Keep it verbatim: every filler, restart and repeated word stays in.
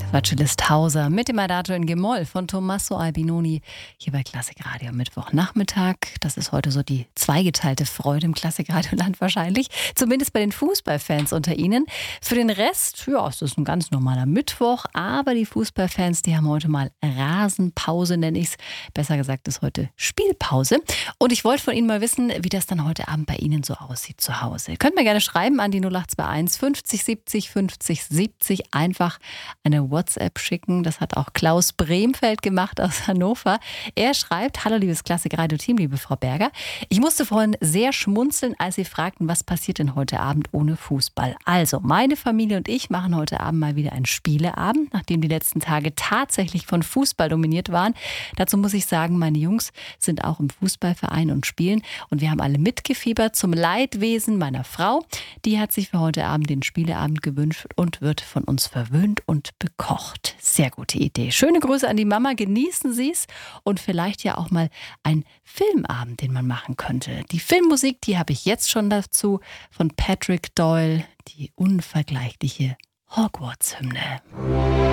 war Cellist Hauser mit dem Adagio in G-Moll von Tommaso Albinoni hier bei Klassikradio am Mittwochnachmittag. Das ist heute so die zweigeteilte Freude im Klassikradioland wahrscheinlich, zumindest bei den Fußballfans unter Ihnen. Für den Rest, ja, es ist ein ganz normaler Mittwoch, aber die Fußballfans, die haben heute mal Rasenpause, nenne ich es. Besser gesagt ist heute Spielpause. Und ich wollte von Ihnen mal wissen, wie das dann heute Abend bei Ihnen so aussieht zu Hause. Ihr könnt mir gerne schreiben an die null acht zwei eins fünfzig siebzig fünfzig siebzig, einfach eine WhatsApp schicken. Das hat auch Klaus Bremfeld gemacht aus Hannover. Er schreibt: Hallo liebes Klassikradio-Team, liebe Frau Berger. Ich musste vorhin sehr schmunzeln, als Sie fragten, was passiert denn heute Abend ohne Fußball. Also, meine Familie und ich machen heute Abend mal wieder einen Spieleabend, nachdem die letzten Tage tatsächlich von Fußball dominiert waren. Dazu muss ich sagen, meine Jungs sind auch im Fußballverein und spielen und wir haben alle mitgefiebert zum Leidwesen meiner Frau. Die hat sich für heute Abend den Spieleabend gewünscht und wird von uns verwöhnt und bekocht. Sehr gute Idee. Schöne Grüße an die Mama, genießen Sie es und vielleicht ja auch mal ein Filmabend, den man machen könnte. Die Filmmusik, die habe ich jetzt schon dazu von Patrick Doyle, die unvergleichliche Hogwarts-Hymne.